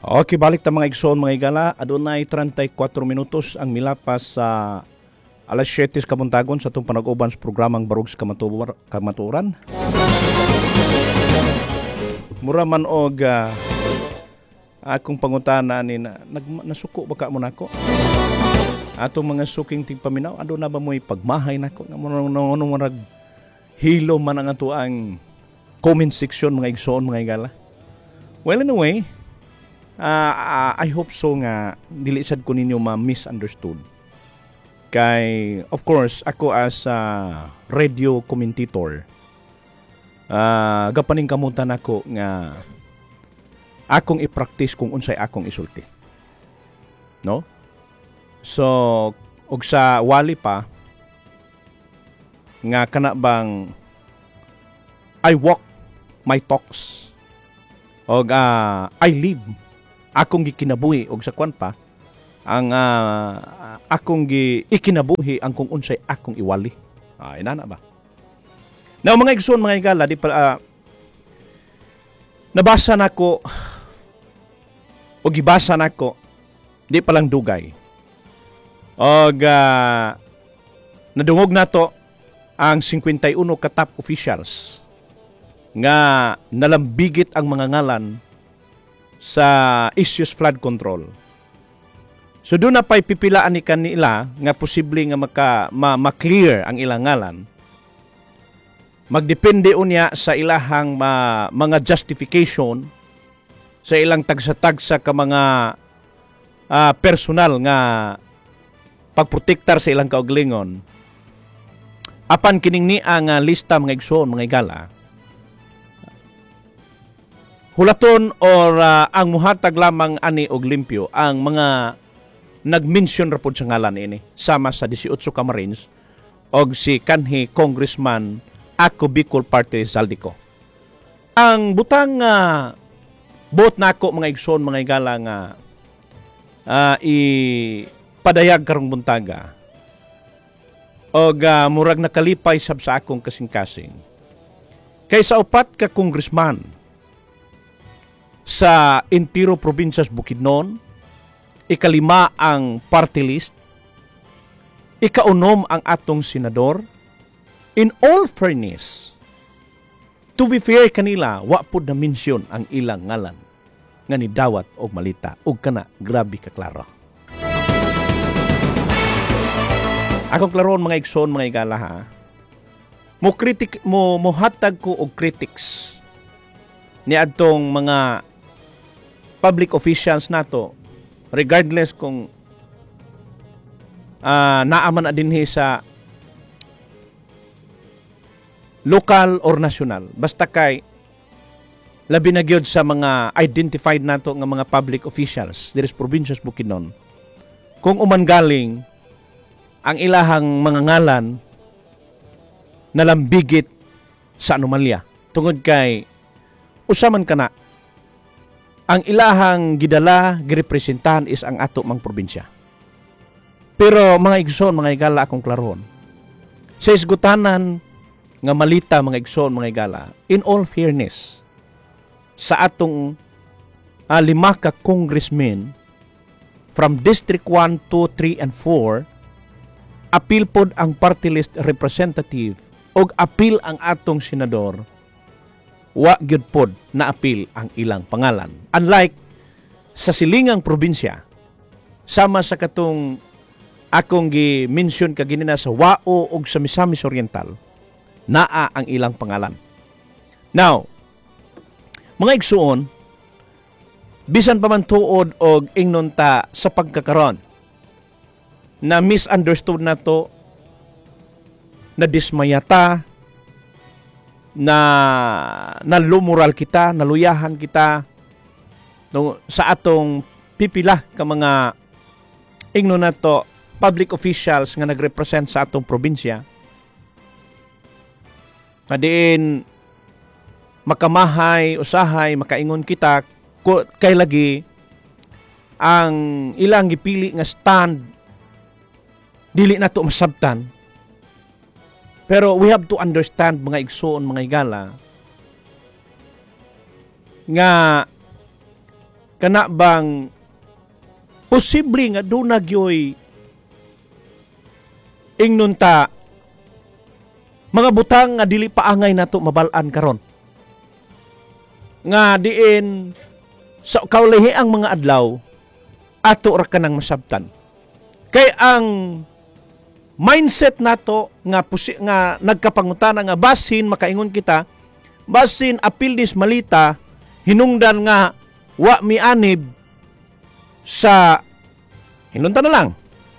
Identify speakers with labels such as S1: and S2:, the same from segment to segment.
S1: Okay, balik ta mga igsoon mga igala. Adunay 34 minutos ang milapas sa alas 7 kabuntagon sa itong panag-uban sa programang Barug sa Kamaturan. Mura man og akong pangutana ni nasuko ba ka mo nako? Atong mga suking tigpaminaw, ado na ba mo'y pagmahay nako? Nga marag hilo man ang ato ang comment section mga igsoon mga igala. Well, anyway, I hope so nga dili sad ko ninyo ma-misunderstood. Kay, of course, ako as radio commentator, gapaning kamutan ako nga akong i-practice kung unsay akong isulti. No? So, og sa wali pa, nga kana bang I walk my talks. Og I live akong gikinabuhi og sa kwan pa ang akong ikinabuhi ang kung unsay akong iwali. Inana ba? Now mga igsoon mga igala, di pa nabasa nako o gibasa nako di pa lang dugay. Og nadungog nato ang 51 ka top officials nga nalambigit ang mga ngalan sa issues flood control. So doon na pa'y pipilaan ni kanila nga posible nga ma-clear ang ilang ngalan. Magdepende unya sa ilahang mga justification, sa ilang tagsa-tagsa ka mga personal nga pagprotektar sa ilang kauglingon. Apan kining ni ang lista mga igsoon mga igala, hulaton or ang muhatag lamang ani og limpyo ang mga nag-mention rapod sa ngalan ini sama sa 18 ka Marines og si kanhi Congressman Ako Bicol Party Zaldico. Ang butang bot nako mga igsoon mga igala nga ipadayag karong buntaga og murag nakalipay sab sa akong kasing-kasing kay sa upat ka congressman sa Entero Provincias Bukidnon, ikalima ang party list, ikaunom ang atong senador. In all fairness, to be fair kanila, wa pud na mention ang ilang ngalan nga ni dawat og malita og kana grabe ka klaro. Ako klaron mga igsoon mga igala ha. Mo hatag ko og critics ni adtong mga public officials nato regardless kung naaman na dinhi sa local or national, basta kay labi na gyud sa mga identified nato nga mga public officials diri sa probinsya sa Bukidnon, kung uman galing ang ilahang mga ngalan nalambigit sa anomalya tungod kay usaman kana ang ilahang gidala, girepresentahan is ang ato mang probinsya. Pero mga igsoon, mga igala akong klaron, sa isgutanan nga malita mga igsoon, mga igala, in all fairness, sa atong 5 ka congressmen from District 1, 2, 3, and 4, apil pod ang party list representative og apil ang atong senador, wa gyud pod na apil ang ilang pangalan. Unlike sa silingang probinsya, sama sa katong akong gi-mention kaginina sa Wao ug sa Misamis Oriental, naa ang ilang pangalan. Now, mga igsuon, bisan pa man tuod og ingnon ta sa pagkakaron na misunderstood na to, na dismayata, na nalumural kita, naluyahan kita no, sa atong pipila ka mga ingno na to public officials nga nagrepresent sa atong probinsya. Kadiin makamahay, usahay, makaingon kita kay lagi ang ilang gipili nga stand dili na to masabtan. Pero we have to understand mga igsoon, mga igala, nga kana bang posible nga dunagyoy ingnon ta mga butang nga dili paangay nato mabalaan karon. Nga diin sa kaulihi ang mga adlaw ato ra kanang masabtan. Kay ang mindset nato nga nagkapangutana nga basin makaingon kita, basin apil dis malita hinungdan nga wa mianib sa hinunta na lang.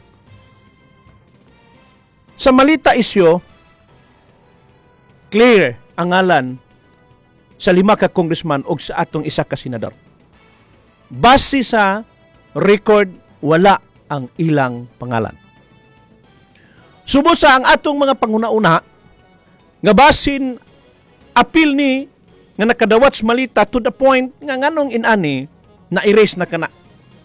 S1: Sa malita isyo, clear ang ngalan sa 5 ka congressman o sa atong 1 ka senador. Base sa record, wala ang ilang pangalan. Subo sa ang atong mga panguna-una, nga basin apil ni nga nakadawat sa malita to the point nga nganong inani na erase na kana.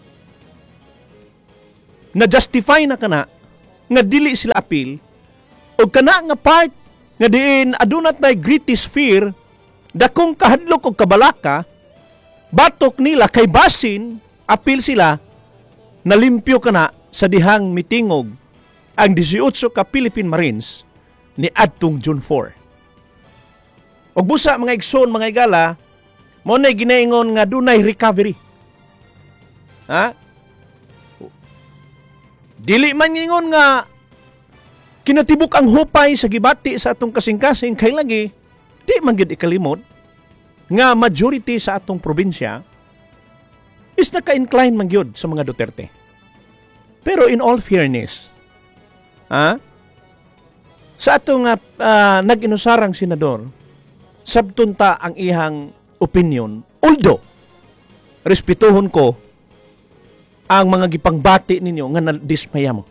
S1: Na justify na kana nga dili sila apil o kana nga part nga diin adunat na greatest fear dakong kahadlok og kabalaka batok nila kay basin apil sila nalimpyo kana sa dihang mitingog ang 18 ka Philippine Marines ni adtong June 4. Og busa mga igsoon mga igala mo na ginaingon nga dunay recovery. Ha? Dili man ingon nga kinatibuk ang hupay sa gibati sa atong kasing-kasing kay lagi di man gid ikalimot nga majority sa atong probinsya is naka-incline man gyud sa mga Duterte. Pero in all fairness, sa atong nag-inusarang senador, sabtunta ang ihang opinion, although respetuhon ko ang mga gipangbati ninyo nga nadismaya mo.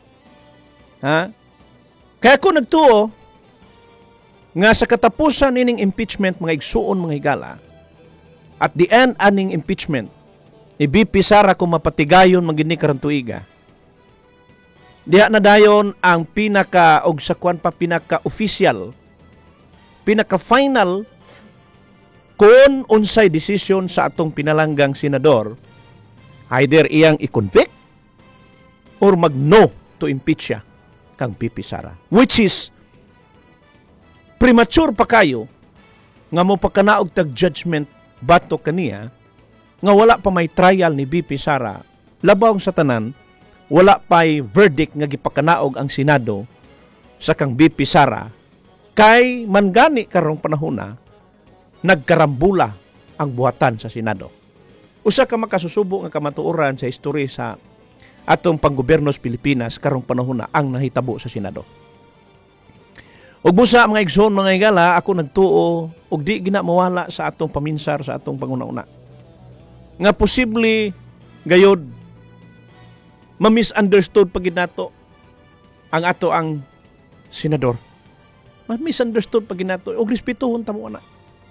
S1: Kaya ako nagtuo nga sa katapusan ining impeachment mga igsuon mga higala, at the end aning impeachment, ni BP Sara kung mapatigayon magini karong tuiga. Diha na dayon ang pinaka og sakwan pa pinaka-official, pinaka-final kung unsay desisyon sa atong pinalanggang senador, either iyang i-convict or mag-no to impeach siya kang BP Sara. Which is premature pa kayo nga mo pagkanaog tag-judgment bato kaniya nga wala pa may trial ni BP Sara, labaw sa tanan, wala pa'y verdict nga gipakanaog ang Senado sa kang BP Sara, kay mangani karong panahon na nagkarambula ang buhatan sa Senado. Usa ka makasusubo nga kamatuoran sa history sa atong panggobyerno sa Pilipinas karong panahon na ang nahitabo sa Senado. Og busa mga igsoon mga igala, ako nagtuo og di gina mawala sa atong paminsar sa atong panguna-una nga posible gayod ma-misunderstood pag nato ang ato ang senador. Ma-misunderstood pag nato og respetuhon ta mo ana.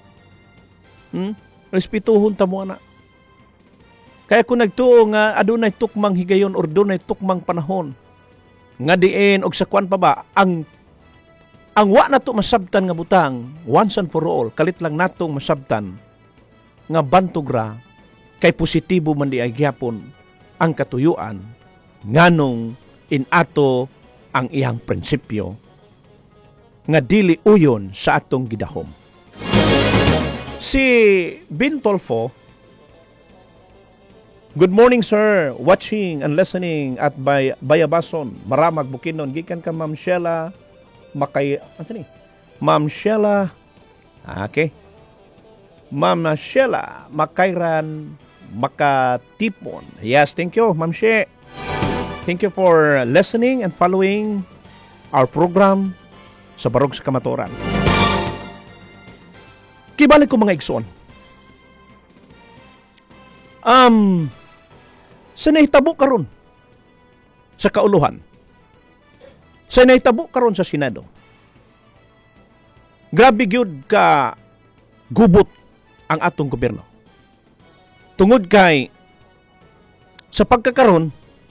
S1: Respetuhon ta mo ana. Kaya kung nagtuo nga adunay tukmang higayon or dunay tukmang panahon nga diin og sakwan pa ba ang wa nato masabtan nga butang once and for all, kalit lang natong masabtan nga bantugra kay positibo man di ay gyapon ang katuyuan nganong inato ang iyang prinsipyo nga dili uyon sa atong gidahom. Si Bin Tolfo, good morning sir, watching and listening at Bayabason, Maramag, Bukidnon, gikan ka Ma'am Sheila Ma'am Sheila, okay. Ma'am Sheila Makairan Makatipon. Yes, thank you, Ma'am She. Thank you for listening and following our program sa Barog sa Kamatuoran. Kibalik ko mga igsoon. Sa nahitabo karon sa kauluhan, sa nahitabo karon sa Senado, grabe gyud ka gubot ang atong gobyerno. Tungod kay sa pagkakaroon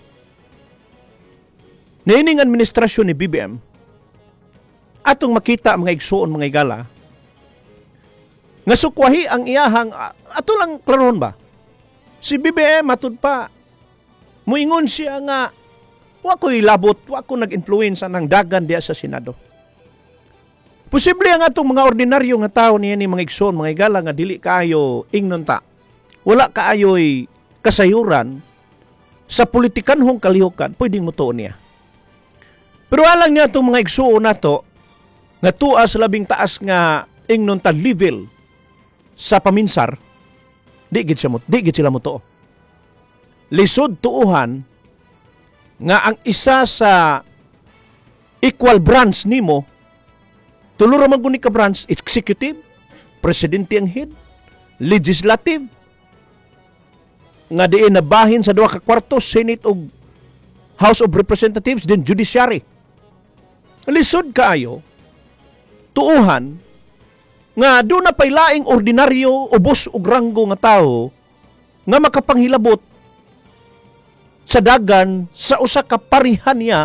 S1: niining administrasyon ni BBM, atong makita mga igsuon mga igala nga sukwahi ang iyahang ato lang klaron ba Si BBM matud pa muingon siya nga wa ko'y labot, wa ko nag-influence ng dagan diya sa Senado. Posible nga itong mga ordinaryo nga tao niya ni mga igsoon, mga igala nga dili kaayo ingnon ta. Wala kaayo'y kasayuran sa politikanhong kalihukan, pwedeng mutuon niya. Pero alang niya itong mga igsoon na to, nga tuwa sa labing taas nga ingnon ta level sa paminsar, di gid sila mutuo. Lisod tuuhan nga ang isa sa equal branch nimo, tulo ra man guni ka branch, executive, presidente ang head, legislative, nga diin nabahin sa duha ka kwarto, Senate o House of Representatives, then judiciary. Lisod kaayo, tuuhan, nga doon na pay laing ordinaryo, ubos o ranggo nga tao, nga makapanghilabot sa dagan sa usa ka parihan niya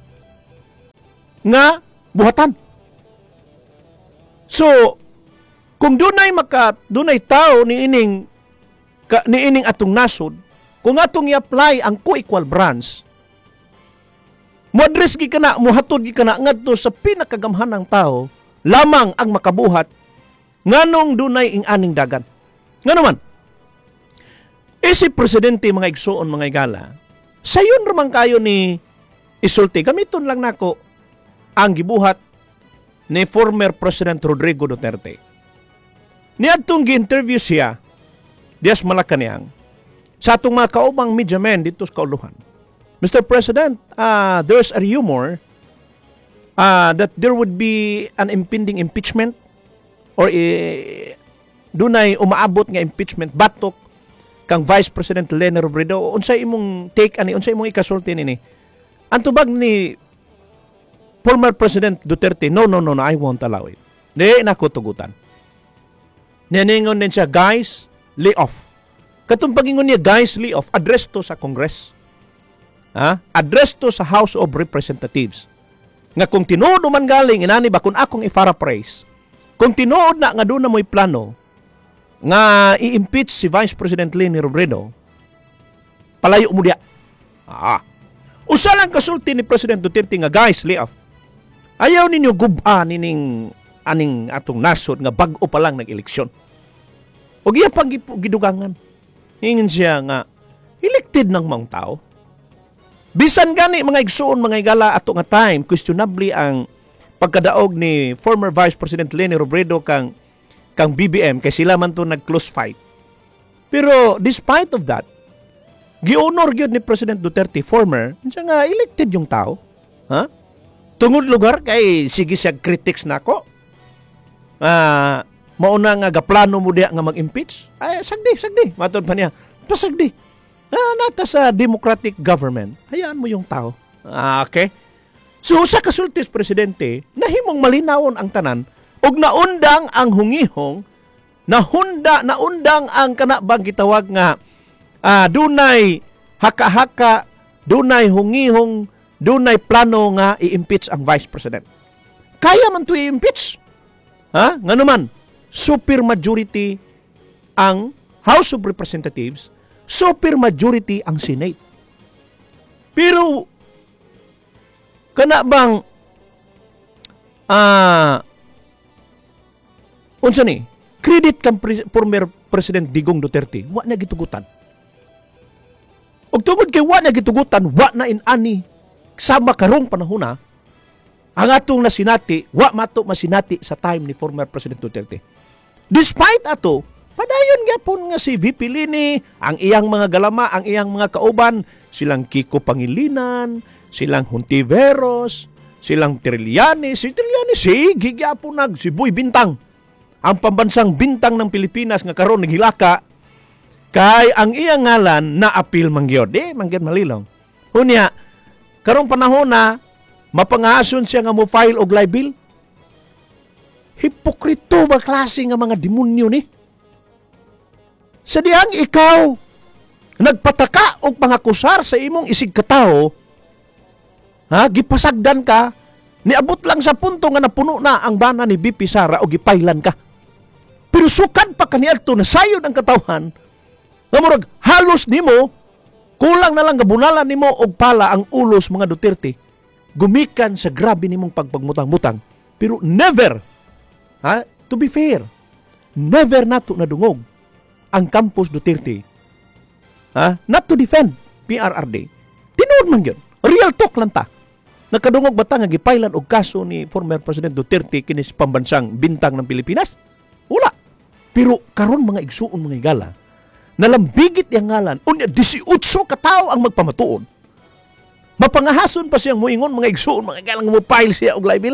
S1: nga buhatan. So, kung dunay tao niining atong nasod, kung atong i-apply ang co-equal branch, mo-address gi kana, mohatod gi kana ngadto sa pinakagamhanang tao, lamang ang makabuhat nganong dunay ing-aning dagan. Ngano man, si presidente mga igsoon mga igala, sayon ramang kayo ni isulti, gamiton lang nako ang gibuhat ni former President Rodrigo Duterte. Niadtong gi-interview siya dias Malacañang sa atong mga kaubang media men dito sa kauluhan. Mr. President, there's a rumor that there would be an impending impeachment or dunay umaabot nga impeachment batok kang Vice President Leni Robredo. Unsay imong take ani, unsay imong ikasulti nini? Ang tubag ni former President Duterte, no, I won't allow it. Di nako tugutan. Niningon din siya, guys, lay off. Katong pagingon niya, guys, lay off, address to sa Congress. Address to sa House of Representatives. Nga kung tinuod man galing, inani ba, kung akong i-paraphrase, kung tinuod na nga doon na mo'y plano, nga i-impeach si Vice President Leni Robredo, palayo mo diya. Usa lang kasulti ni President Duterte nga, guys, lay off. Ayaw ninyo guba nining aning atong nasod nga bag-o pa lang nag-eleksyon. O giya pang gidugangan. Hingin siya nga, elected ng mga tao. Bisan gani mga igsoon, mga igala ato nga time, questionably ang pagkadaog ni former Vice President Leni Robredo kang BBM, kay sila man to nag-close fight. Pero despite of that, gi-honor gyud ni President Duterte, former, siya nga elected yung tao. Tungod lugar kay sige siya critics nako. Mauna nga gaplano mo diya nga mag-impeach. Ay, sagdi. Matod pa niya, pasagdi. Nata sa democratic government, hayaan mo yung tao. Okay? So, sa kasultis presidente, nahimong malinawon ang tanan, og naundang ang hungihong, naundang ang kanabang gitawag nga, dunay haka-haka, dunay hungihong, dunay plano nga i-impeach ang vice president. Kaya man to i-impeach. Nga naman, super majority ang House of Representatives, super majority ang Senate. Pero, kana bang, unsa ni, credit kang former President Digong Duterte, wa na gitugutan. Og tungod kay wa na gitugutan, wa na inani, sama karong panahon ang atong nasinati, wa mato masinati sa time ni former President Duterte. Despite ato, padayon gyapon nga si VP Lini, ang iyang mga galama, ang iyang mga kauban, silang Kiko Pangilinan, silang Hontiveros, silang Trillanes, sige gyapon si Boy Bintang. Ang pambansang bintang ng Pilipinas nga karon naghilaka, kay ang iyang ngalan na appeal mangyod. Mangyod malilong. Hunya, karong panahon na, mapangason siya nga mo file og libel. Hipokrito ba klase nga mga demonyo ni? Sa diyang ikaw, nagpataka og pangakusar sa imong isig katao, gipasagdan ka, niabot lang sa punto nga napuno na ang bana ni BP Sara o gipailan ka. Pero sukad pa kaniadto na sayod ang katawan, Nga murag halos nimo kulang na lang gabunalan nimo og pala ang ulos mga Duterte gumikan sa grabe nimong pagpagmutang-mutang pero never to be fair never nato nadungog ang Campus Duterte not to defend PRRD. Tinuod man yun. Real talk lang ta. Nakadungog ba ta nga gipailan og kaso ni former President Duterte kini sa pambansang bintang ng Pilipinas? Wala. Pero karon mga igsuon mga igala, nalambigit yang ngalan, unya 18 ka tawo ang magpamatuon. Mapangahason pa siyang muingon mga igsuon mga igala nga mo file siya og libel.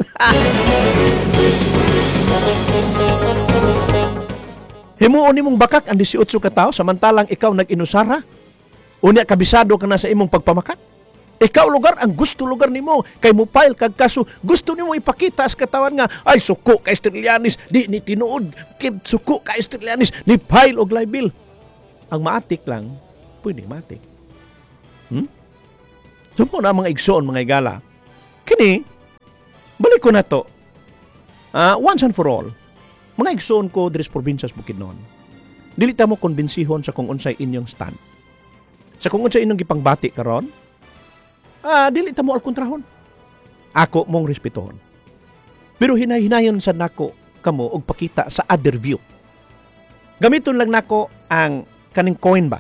S1: Himuon nimong bakak ang 18 ka tawo samantalang ikaw nag-inusara? Unya kabisado ka na sa imong pagpamakat? Ikaw lugar ang gusto lugar nimo kay mo file kag kaso gusto nimo ipakita sa katawan nga ay suko ka Estrelianis di ni tinuod kid suko ka Estrelianis ni file og libel. Ang maatik lang pwedeng maatik. Sumo na mga igsoon mga igala. Kini balik ko na to. Once and for all. Mga igsoon ko diri sa probinsya sa Bukidnon. Dili ta mo konbensihon sa kung unsay inyong stand. Sa kung unsay inyong gipangbati karon, dili ta mo alkontrahon. Ako mong respetohon. Pero hinay-hinayon sa nako kamo og pakita sa other view. Gamiton lang nako ang kaning coin ba.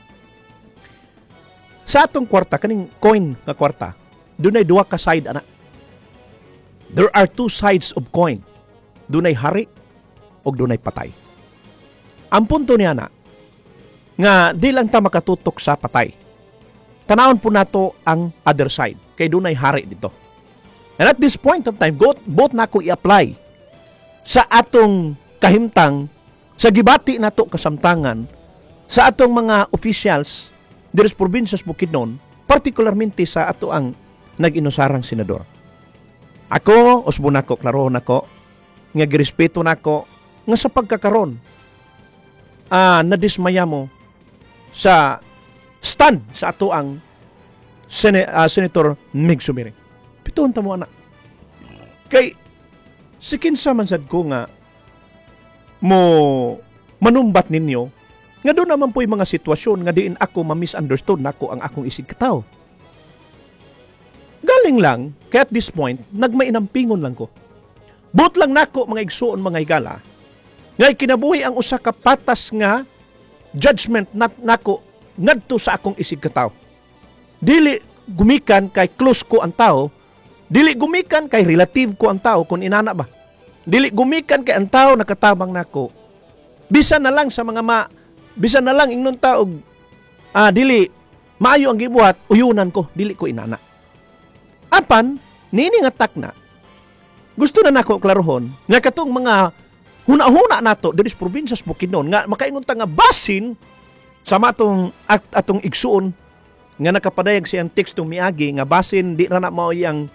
S1: Sa atong kwarta, kaning coin nga kwarta, dunay duha ka side ana. There are two sides of coin. Dunay hari og dunay patay. Ang punto niya na, nga di lang ta makatutok sa patay. Tanawon po nato ang other side, kay dunay hari dito. And at this point of time, both nako i-apply sa atong kahimtang, sa gibati nato kasamtangan, sa atong mga officials diri sa probinsya sa Bukidnon, partikularmente sa ato ang nag-inusarang senador. Ako, usbo nako, klarohon nako, nga girespeto nako, nga sa pagkakaron, nadismaya mo sa stand sa ato ang Senator Mig Sumiri. Pituon ta mo anak. Kay si kinsa man sad ko nga mo manumbat ninyo nga doon naman po yung mga sitwasyon nga diin ako ma-misunderstood nako ang akong isig kataw. Galing lang, kaya at this point, nagmainampingon lang ko. But lang nako mga igsuon mga higala, nga kinabuhi ang usa ka patas nga judgment nako ngadto sa akong isig kataw. Dili gumikan kay close ko ang tao, dili gumikan kay relative ko ang tao kung inana ba. Dili gumikan kay ang tao nakatabang nako. Bisan na lang sa mga bisan na lang ingnon taog dili maayo ang gibuhat, uyunan ko, dili ko inana. Apan nini nga takna. Gusto na nako klarohon nga katong mga huna-huna nato diri sa probinsya sa Bukidnon nga makaingon ta nga basin sa matong atong igsuon nga nakapadayag siyang tekstong miagi nga basin di na mao yang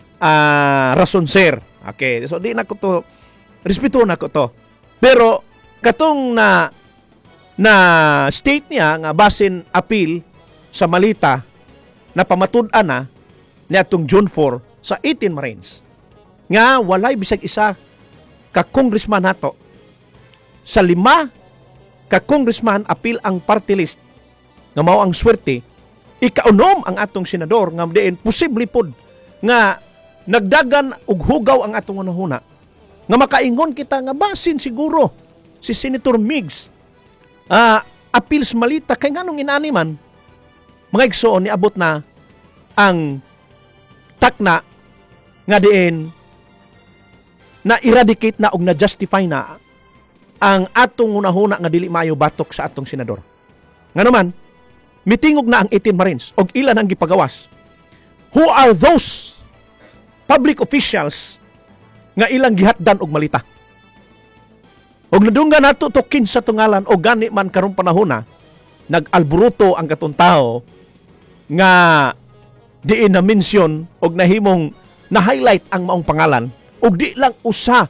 S1: rason ser. Okay, so di na ko to respeto na ko to. Pero katong na state niya nga basin appeal sa malita na pamatud-an na ni atong June 4 sa 18 Marines nga walay bisag isa ka congressman nato sa 5 ka congressman appeal ang party list nga mao ang swerte ikaunom ang atong senador nga diin posible pod nga nagdagan og hugaw ang atong unahuna nga makaingon kita nga basin siguro si Senator Migs appeal sa malita kay nganong inani man mga igsoon niabot na ang takna nga diin na eradicate na og na-justify na ang atong unahuna nga dili maayo batok sa atong senador. Nga naman, mitingog na ang 18 Marines og ilan ang gipagawas. Who are those public officials nga ilang gihatdan og malita? Og nadunggan nato to kinsa tungalan og gani man karong panahona nag-alburuto ang katong tao nga diin na mention og nahimong na-highlight ang maong pangalan og di lang usa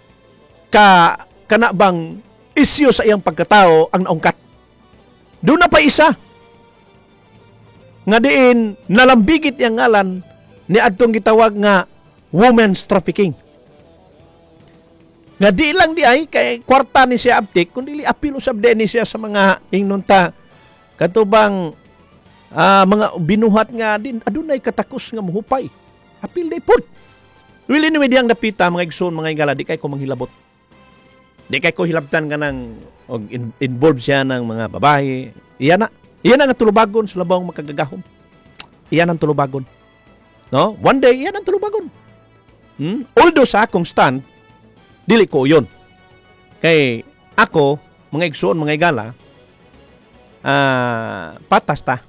S1: kanabang isyu sa iyang pagkatao ang naungkat. Doon na pa isa nga diin nalambigit yang ngalan ni adtong gitawag nga women's trafficking. Nga di lang di ay kay kwarta ni siya aptik kundi apilo sab ni siya sa mga ingnunta katubang mga binuhat nga din adunay katakos nga muhupay. Apil day pod. Really ni diyang napita mga igsoon mga igala di kay ko manghilabot. Di kay ko hilabtan nga nang involved siya ng mga babae. Iyan nga tulubagon sa labang makagagahom. Iyan ang tulubagon. No? One day, iyan ang tulubagon. Although sa akong stand, dili ko yun. Kay ako, mga igsoon, mga igala, patas ta.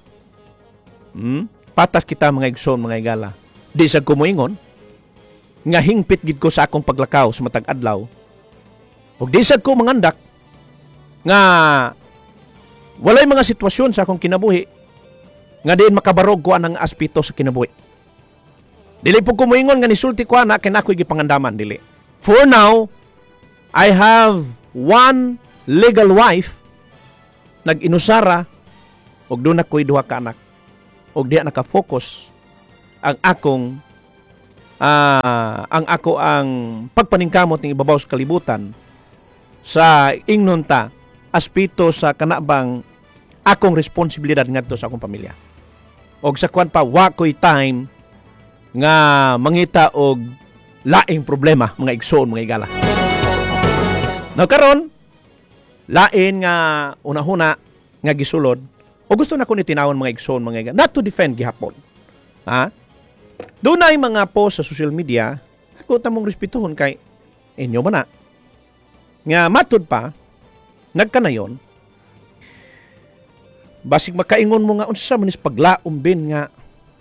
S1: Patas kita mga igsoon, mga igala. Di sa kumuingon, nga hingpit gid ko sa akong paglakaw sa matag adlaw. Ug di sa ko mangandak, nga walay mga sitwasyon sa akong kinabuhi, nga diin makabarog ko anang aspeto sa kinabuhi. Dili po kumuingon nga nisulti ko ana kay nakoy gipangandaman dili. For now, I have one legal wife nag-inusara og doon ako'y duha ka anak. Og diha naka-focus ang ako ang pagpaningkamot ng ibabaw sa kalibutan sa ingnon ta aspeto sa kanabang akong responsibilidad ngadto sa akong pamilya. Og sa kwan pa wa ko'y time nga mangita og laing problema mga igsoon mga igala. Now karon lain nga una-huna nga gisulod o gusto na ko ni tinawon mga igsoon mga igala not to defend gihapon. Ha? Doon ay mga post sa social media ako tamong respetuhon kay inyo ba na nga matud pa nagkanayon basig makaingon mo nga unsa man is paglaom bin nga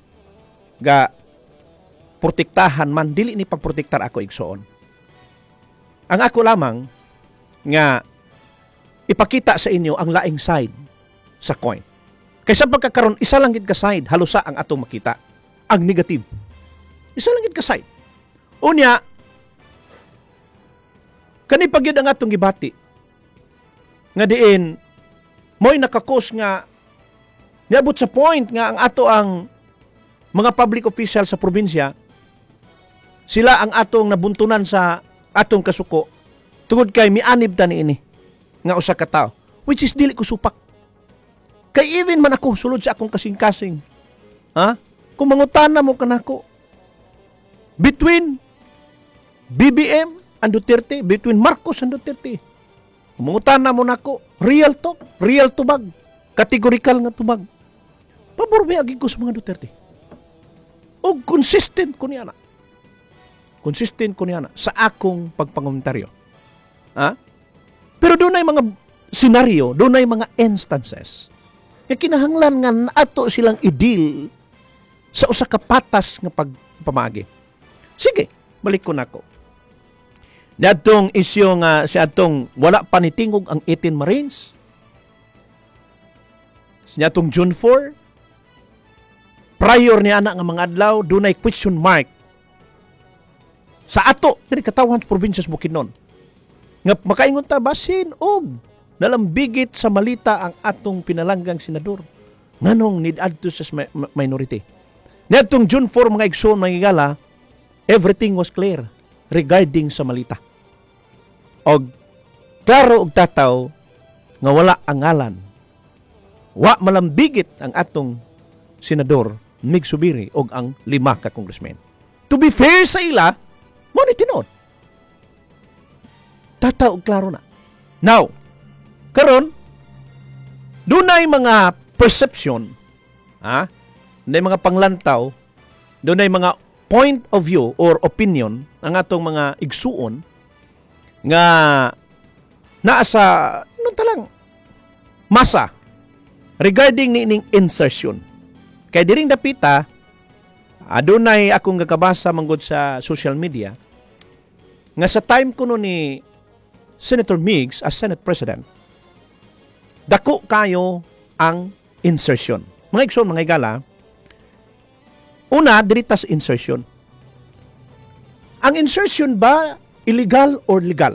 S1: protektahan man dili ni pagprotektar ako igsoon. Ang ako lamang nga ipakita sa inyo ang laing side sa coin. Kaysa pagkakaroon isa lang gid ka side halusa ang atong makita ang negative. Isa lang gid ka side. Unya kani pagyud ang atong gibati nga diin mo'y nakakos nga niabot sa point nga ang ato ang mga public official sa probinsya sila ang atong nabuntunan sa atong kasuko tungod kay mianib ta niini nga usa ka tawo which is dili ko supak kay even man ako sulod sa akong kasing-kasing kung mangutana mo kanako between BBM and Duterte, between Marcos and Duterte kung mangutana mo nako real talk, real tubag kategorikal nga tubag pabor ba agi ko sa mga Duterte o consistent ko niya na sa akong pagpangomentaryo. Pero doon ay mga senaryo, doon ay mga instances na kinahanglan nga ato silang i-deal sa usa ka patas nga pagpamagi. Sige, balik ko nako. Niadtong isyu nga si atong wala pa nitingog ang 18 Marines. Niadtong June 4, prior niya nga mga adlaw, doon ay question mark sa ato, diri katawan sa probinsya sa Bukidnon. Nga makaingon ta basin og nalambigit sa malita ang atong pinalanggang senador. Nganong need adto sa minority. Niadtong June 4 mga igsoon mga igala, everything was clear regarding sa malita. Og klaro og tataw nga wala ang ngalan. Wa malambigit ang atong senador Mig Subiri og ang 5 ka congressmen. To be fair sa ila, mo ni tinod. Tataw og klaro na. Now, karon dunay mga perception, dunay mga panglantaw, dunay mga point of view or opinion ang atong mga igsuon nga naa sa talang masa regarding niining insertion. Kay diring dapita adunay akong gakabasa manggod sa social media nga sa time kuno ni Senator Migs as Senate President, dako kayo ang insertion. Mga igsoon, mga igala, una, diritas insertion. Ang insertion ba illegal or legal?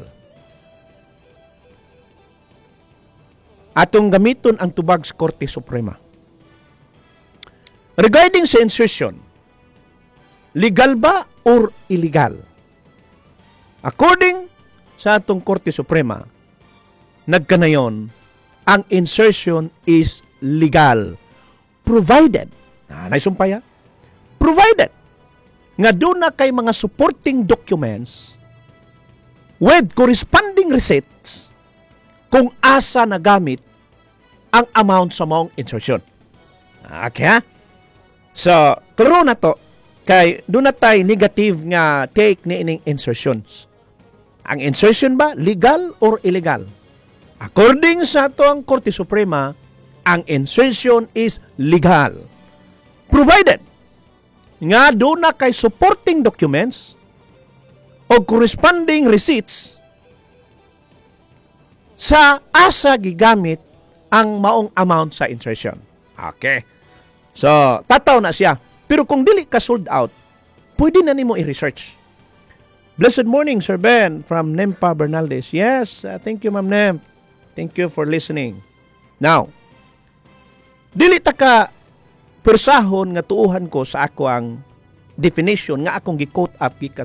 S1: Atong gamiton ang tubag sa Korte Suprema. Regarding sa insertion, legal ba or illegal? According sa atong Korte Suprema, nagkanayon, ang insertion is legal. Provided, naisumpaya, provided, nga doon na kay mga supporting documents with corresponding receipts kung asa nagamit ang amount sa mong insertion. Okay, ha? So, klaro na to, kay doon na tayo negative nga take ni ining insertions. Ang insertion ba, legal or illegal? According sa ito ang Korte Suprema, ang insertion is legal. Provided nga doon na kay supporting documents o corresponding receipts sa asa gigamit ang maong amount sa insertion. Okay. So, tataw na siya. Pero kung dili ka sold out, pwede na nimo i-research. Blessed morning, Sir Ben, from Nempa Bernaldez. Yes, thank you, Ma'am Nem. Thank you for listening. Now, dili ta ka persahon nga tuuhan ko sa ako ang definition nga akong gi-quote up gikan